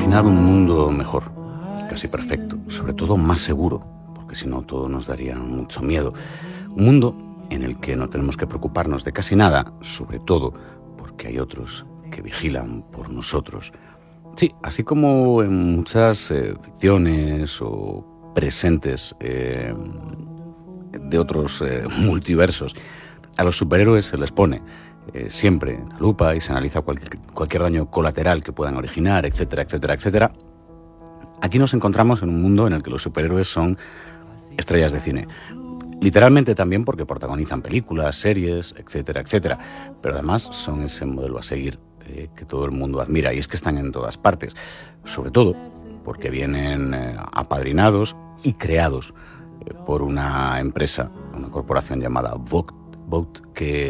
imaginado un mundo mejor, casi perfecto, sobre todo más seguro, porque si no todo nos daría mucho miedo. Un mundo en el que no tenemos que preocuparnos de casi nada, sobre todo porque hay otros que vigilan por nosotros. Sí, así como en muchas ficciones o presentes de otros multiversos, a los superhéroes se les pone siempre en la lupa y se analiza cualquier daño colateral que puedan originar, etcétera, etcétera, etcétera. Aquí nos encontramos en un mundo en el que los superhéroes son estrellas de cine. Literalmente también porque protagonizan películas, series, etcétera, etcétera. Pero además son ese modelo a seguir que todo el mundo admira. Y es que están en todas partes. Sobre todo porque vienen apadrinados y creados por una empresa, una corporación llamada Vought, que